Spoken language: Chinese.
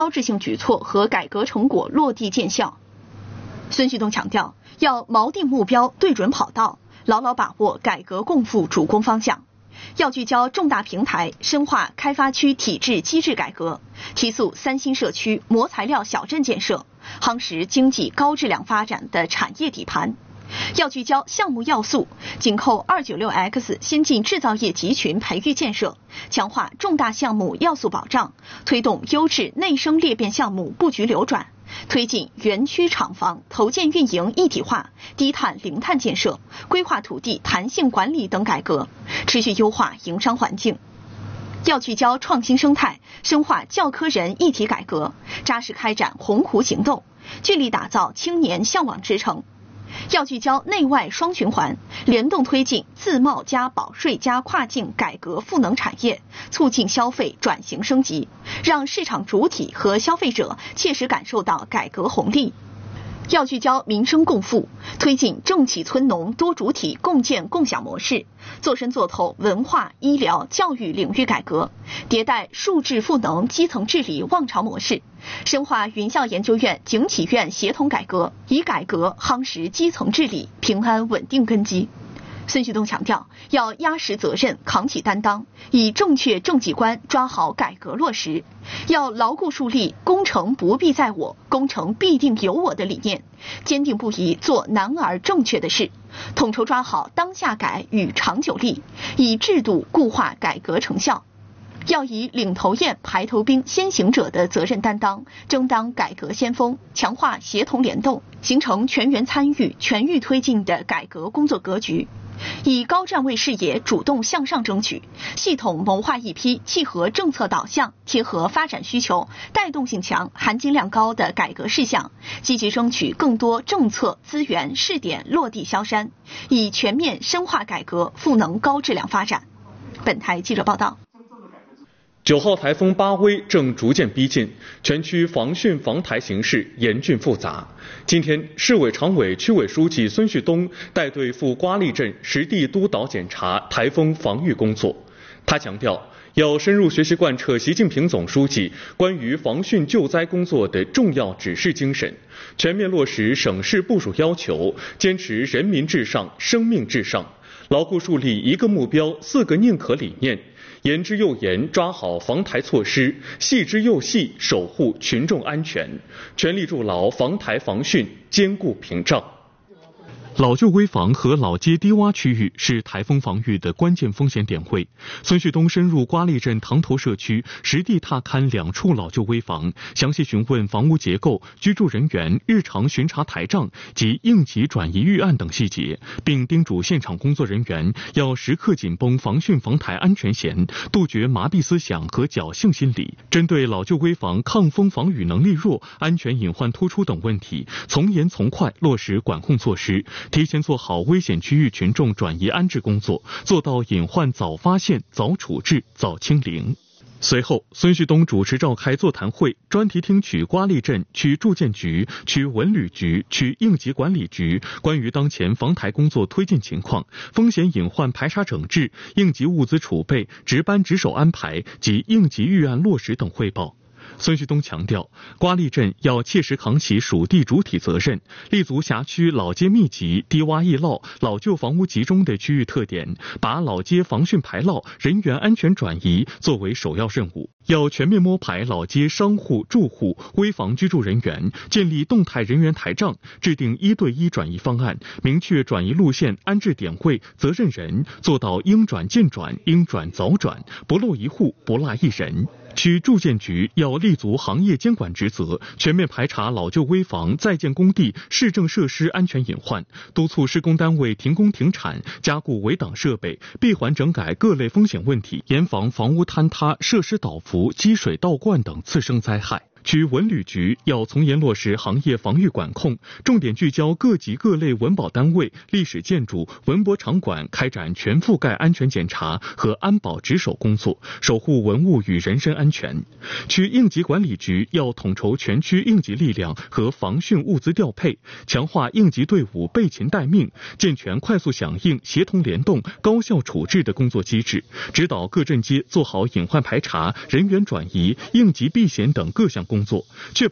标志性举措和改革成果落地见效。孙旭东强调，要锚定目标，对准跑道，牢牢把握改革共赴主攻方向。要聚焦重大平台，深化开发区体制机制改革，提速三新社区、磨材料小镇建设，夯实经济高质量发展的产业底盘。要聚焦项目要素，紧扣 296X 先进制造业集群培育建设，强化重大项目要素保障，推动优质内生裂变项目布局流转，推进园区厂房投建运营一体化、低碳零碳建设，规划土地弹性管理等改革，持续优化营商环境。要聚焦创新生态，深化教科人一体改革，扎实开展鸿鹄行动，聚力打造青年向往之城。要聚焦内外双循环，联动推进自贸加保税加跨境改革赋能产业，促进消费转型升级，让市场主体和消费者切实感受到改革红利。要聚焦民生共富，推进政企村农多主体共建共享模式，做深做透文化、医疗、教育领域改革，迭代数智赋能基层治理望潮模式，深化云校研究院、警企院协同改革，以改革夯实基层治理平安稳定根基。孙旭东强调，要压实责任，扛起担当，以正确政绩观抓好改革落实，要牢固树立工程不必在我，工程必定有我的理念，坚定不移做难而正确的事，统筹抓好当下改与长久力，以制度固化改革成效。要以领头雁、排头兵、先行者的责任担当，争当改革先锋，强化协同联动，形成全员参与、全域推进的改革工作格局。以高站位视野主动向上争取，系统谋划一批契合政策导向、贴合发展需求、带动性强、含金量高的改革事项，积极争取更多政策资源试点落地萧山，以全面深化改革赋能高质量发展。本台记者报道。 9号台风巴威正逐渐逼近，全区防汛防台形势严峻复杂。今天，市委常委、区委书记孙旭东带队赴瓜沥镇实地督导检查台风防御工作。他强调，要深入学习贯彻习近平总书记关于防汛救灾工作的重要指示精神，全面落实省市部署要求，坚持人民至上、生命至上，牢固树立一个目标、4个宁可理念。严之又严，抓好防台措施；细之又细，守护群众安全，全力筑牢防台防汛坚固屏障。老旧危房和老街低洼区域是台风防御的关键风险点位。孙旭东深入瓜沥镇塘头社区，实地踏勘2处老旧危房，详细询问房屋结构、居住人员日常巡查台账及应急转移预案等细节，并叮嘱现场工作人员要时刻紧绷防汛防台安全弦，杜绝麻痹思想和侥幸心理。针对老旧危房抗风防雨能力弱、安全隐患突出等问题，从严从快落实管控措施，提前做好危险区域群众转移安置工作，做到隐患早发现、早处置、早清零。随后，孙旭东主持召开座谈会，专题听取瓜沥镇区住建局、区文旅局、区应急管理局关于当前防台工作推进情况、风险隐患排查整治、应急物资储备、值班值守安排及应急预案落实等汇报。孙旭东强调，瓜沥镇要切实扛起属地主体责任，立足辖区老街密集、低洼易涝、老旧房屋集中的区域特点，把老街防汛排涝、人员安全转移作为首要任务。要全面摸排老街商户、住户、危房居住人员，建立动态人员台账，制定1对1转移方案，明确转移路线、安置点位、责任人，做到应转尽转、应转早转，不漏一户、不落一人。区住建局要立足行业监管职责，全面排查老旧危房、在建工地、市政设施安全隐患，督促施工单位停工停产，加固围挡设备，闭环整改各类风险问题，严防房屋坍塌、设施倒伏、积水倒灌等次生灾害。区文旅局要从严落实行业防御管控，重点聚焦各级各类文保单位、历史建筑、文博场馆，开展全覆盖安全检查和安保值守工作，守护文物与人身安全。区应急管理局要统筹全区应急力量和防汛物资调配，强化应急队伍备勤待命，健全快速响应、协同联动、高效处置的工作机制，指导各镇街做好隐患排查、人员转移、应急避险等各项工作，确